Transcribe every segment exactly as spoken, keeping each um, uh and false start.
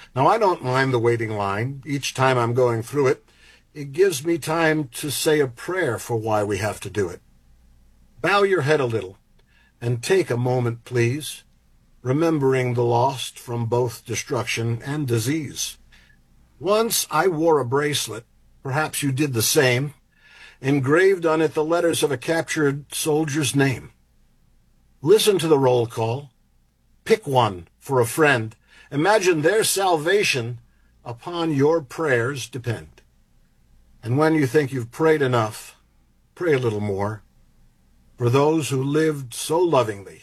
Now, I don't mind the waiting line. Each time I'm going through it, it gives me time to say a prayer for why we have to do it. Bow your head a little and take a moment, please, remembering the lost from both destruction and disease. Once I wore a bracelet, perhaps you did the same, engraved on it the letters of a captured soldier's name. Listen to the roll call. Pick one for a friend. Imagine their salvation upon your prayers depend. And when you think you've prayed enough, pray a little more for those who lived so lovingly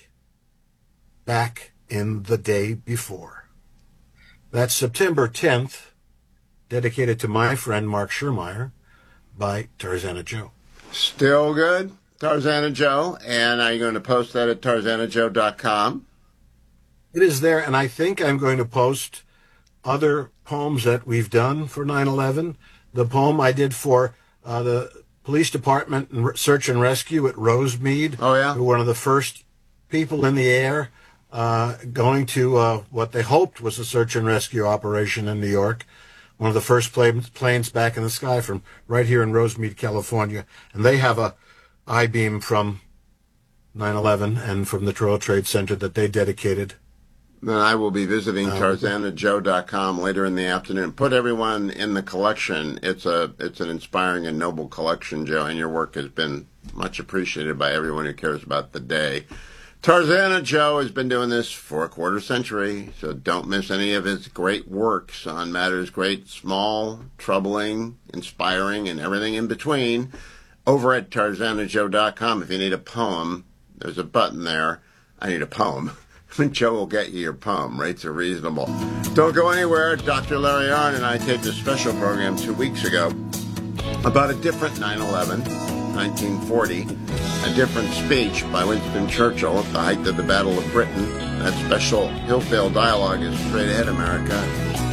back in the day before. That's September tenth, dedicated to my friend Mark Schirmeyer by Tarzana Joe. Still good, Tarzana Joe. And are you going to post that at tarzana joe dot com? It is there, and I think I'm going to post other poems that we've done for nine eleven. The poem I did for uh, the police department and search and rescue at Rosemead. Oh, yeah? Who were one of the first people in the air uh, going to uh, what they hoped was a search and rescue operation in New York. One of the first planes, planes back in the sky from right here in Rosemead, California. And they have a I-beam from nine eleven and from the World Trade Center that they dedicated. Then I will be visiting tarzana joe dot com later in the afternoon. Put everyone in the collection. It's a it's an inspiring and noble collection, Joe, and your work has been much appreciated by everyone who cares about the day. Tarzana Joe has been doing this for a quarter century, so don't miss any of his great works on matters great, small, troubling, inspiring, and everything in between over at tarzana joe dot com. If you need a poem, there's a button there. I need a poem. Joe will get you your poem. Rates are reasonable. Don't go anywhere. Doctor Larry Arnn and I taped a special program two weeks ago about a different nine eleven, nineteen forty, a different speech by Winston Churchill at the height of the Battle of Britain. That special Hillsdale dialogue is straight ahead, America.